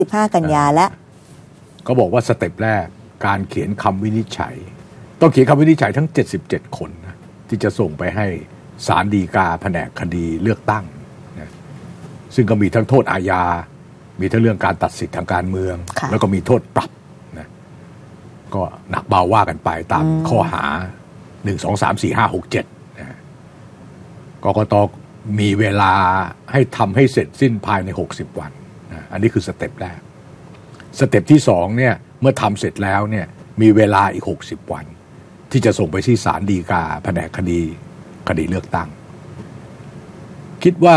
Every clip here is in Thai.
15 กันยาและเขาบอกว่าสเต็ปแรกการเขียนคำวินิจฉัยต้องเขียนคำวินิจฉัยทั้ง77คนนะที่จะส่งไปให้ศาลฎีกาแผนกคดีเลือกตั้งนะซึ่งก็มีทั้งโทษอาญามีทั้งเรื่องการตัดสิทธิทางการเมืองแล้วก็มีโทษปรับนะก็หนักเบาว่ากันไปตามข้อหา1 2 3 4 5 6 7นะกกต.มีเวลาให้ทำให้เสร็จสิ้นภายใน60 วันนะอันนี้คือสเต็ปแรกสเต็ปที่2เนี่ยเมื่อทำเสร็จแล้วเนี่ยมีเวลาอีก60 วันที่จะส่งไปที่ศาลฎีกาแผนกคดีเลือกตั้งคิดว่า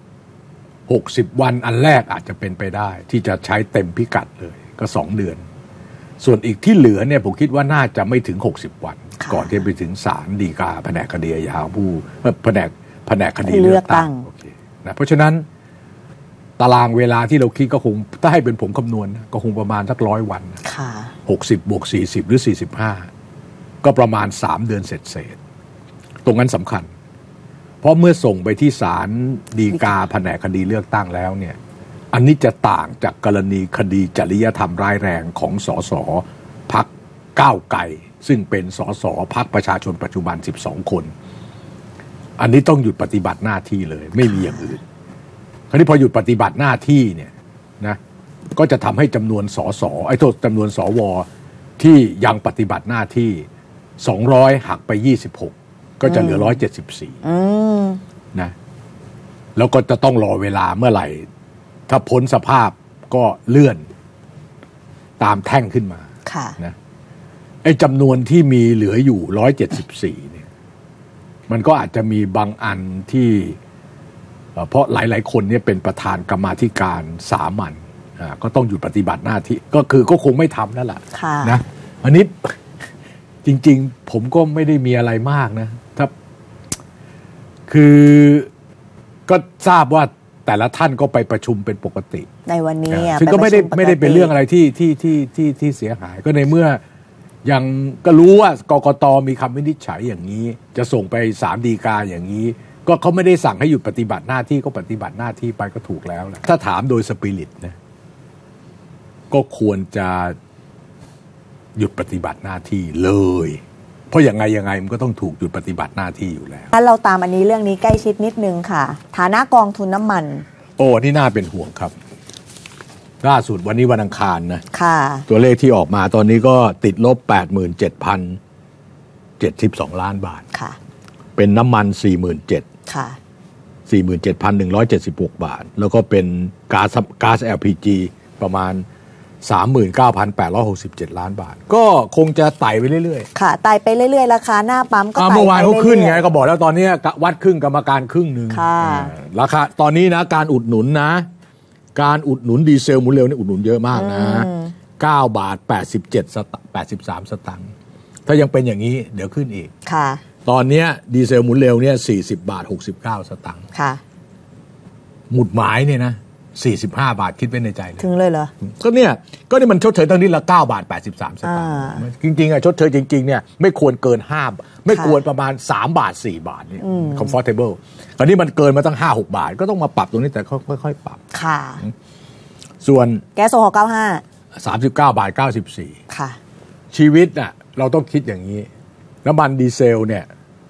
60 วันอันแรกอาจจะเป็นไปได้ที่จะใช้เต็มพิกัดเลยก็2 เดือนส่วนอีกที่เหลือเนี่ยผมคิดว่าน่าจะไม่ถึง60 วันก่อนที่จะไปถึงศาลฎีกาแผนกคดีอาญาผู้แผนกคดีเลือกตั้งนะเพราะฉะนั้นตารางเวลาที่เราคิดก็คงถ้าให้เป็นผมคำนวณก็คงประมาณสัก100 วัน60 บวก 40หรือ45ก็ประมาณ3 เดือนเสร็จตรงนั้นสำคัญเพราะเมื่อส่งไปที่ศาลฎีกาแผนกคดีเลือกตั้งแล้วเนี่ยอันนี้จะต่างจากกรณีคดีจริยธรรมร้ายแรงของสสพรรคก้าวไกลซึ่งเป็นสสพรรคประชาชนปัจจุบัน12 คนอันนี้ต้องหยุดปฏิบัติหน้าที่เลยไม่มีอย่างอื่นคราวนี้พอหยุดปฏิบัติหน้าที่เนี่ยนะก็จะทำให้จำนวนสสจำนวนสวที่ยังปฏิบัติหน้าที่200หักไป26ก็จะเหลือ174นะแล้วก็จะต้องรอเวลาเมื่อไหร่ถ้าพ้นสภาพก็เลื่อนตามแท่งขึ้นมานะไอ้จำนวนที่มีเหลืออยู่174เนี่ยมันก็อาจจะมีบางอันที่เพราะหลายๆคนเนี่ยเป็นประธานกรรมาธิการสามัญก็ต้องหยุดปฏิบัติหน้าที่ก็คงไม่ทำนั่นแหละนะอันนี้จริงๆผมก็ไม่ได้มีอะไรมากนะถ้าคือก็ทราบว่าแต่ละท่านก็ไปประชุมเป็นปกติในวันนี้ซึ่งก็ไม่ได้เป็นเรื่องอะไรที่เสียหายก็ในเมื่อยังก็รู้ว่ากกต.มีคำวินิจฉัยอย่างนี้จะส่งไปศาลฎีกาอย่างนี้ก็เขาไม่ได้สั่งให้หยุดปฏิบัติหน้าที่ก็ปฏิบัติหน้าที่ไปก็ถูกแล้วแหละถ้าถามโดยสปิริตนะก็ควรจะหยุดปฏิบัติหน้าที่เลยเพราะยังไงมันก็ต้องถูกหยุดปฏิบัติหน้าที่อยู่แล้วถ้าเราตามอันนี้เรื่องนี้ใกล้ชิดนิดนึงค่ะฐานะกองทุนน้ำมันนี่น่าเป็นห่วงครับล่าสุดวันนี้วันอังคารนะค่ะตัวเลขที่ออกมาตอนนี้ก็ติดลบ 87,072 ล้านบาทค่ะเป็นน้ำมัน 47,000 ค่ะ 47,176 บาทแล้วก็เป็นก๊าซ LPG ประมาณ 39,867 ล้านบาทก็คงจะไต่ไปเรื่อยๆค่ะไต่ไปเรื่อยๆราคาหน้าปั๊มก็ไต่ไปเรื่อยๆเมื่อวานเขาขึ้นไงก็บอกแล้วตอนนี้วัดครึ่งกรรมการครึ่งนึงราคาตอนนี้นะการอุดหนุนนะการอุดหนุนดีเซลหมุนเร็วนี่อุดหนุนเยอะมากนะ9 บาท 83 สตางค์ถ้ายังเป็นอย่างนี้เดี๋ยวขึ้นอีกค่ะตอนนี้ดีเซลหมุนเร็วเนี่ย40 บาท 69 สตางค์ค่ะหมุดหมายเนี่ยนะ45 บาทคิดไว้ในใจเลยถึงเลยเหรอก็นี่มันชดเชยตั้งนี้ละ9 บาท 83 สตางค์จริงๆชดเชยจริงๆเนี่ยไม่ควรเกิน5ไม่ควรประมาณ3 บาท 4 บาทเนี่ย comfortable ตอนนี้มันเกินมาตั้ง 5-6 บาทก็ต้องมาปรับตรงนี้แต่ค่อยๆปรับค่ะส่วนแก๊สโซฮอล์ 95 39 บาท 94 ค่ะชีวิตน่ะเราต้องคิดอย่างนี้น้ำมันดีเซลเนี่ย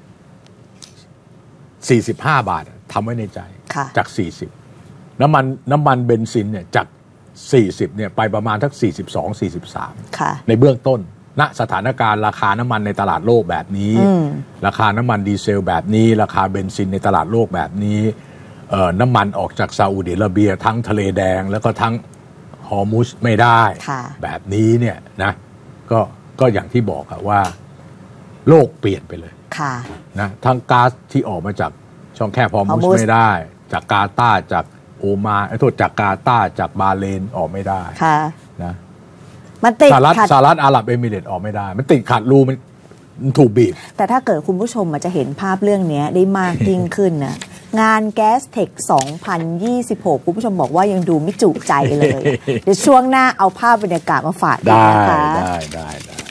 45 บาททำไว้ในใจจาก40น้ำมันเบนซินเนี่ยจาก40เนี่ยไปประมาณทัก42-43ในเบื้องต้นณสถานการณ์ราคาน้ำมันในตลาดโลกแบบนี้ราคาน้ำมันดีเซลแบบนี้ราคาเบนซินในตลาดโลกแบบนี้น้ำมันออกจากซาอุดิอาระเบียทั้งทะเลแดงแล้วก็ทั้งฮอร์มุซไม่ได้แบบนี้เนี่ยนะก็อย่างที่บอกว่าโลกเปลี่ยนไปเลยนะทั้งก๊าซที่ออกมาจากช่องแคบฮอร์มุซไม่ได้จากกาตาร์จากโอมานจากกาตาร์จากบาเลนออกไม่ได้นะมันติดสหรัฐอาหรับเอมิเรตส์ออกไม่ได้มันติดขัดรูมันถูกบีบแต่ถ้าเกิดคุณผู้ชมจะเห็นภาพเรื่องนี้ได้มากยิ่งขึ้นนะงานแก๊สเทค2026คุณผู้ชมบอกว่ายังดูไม่จุใจเลยเดี๋ยวช่วงหน้าเอาภาพบรรยากาศมาฝากได้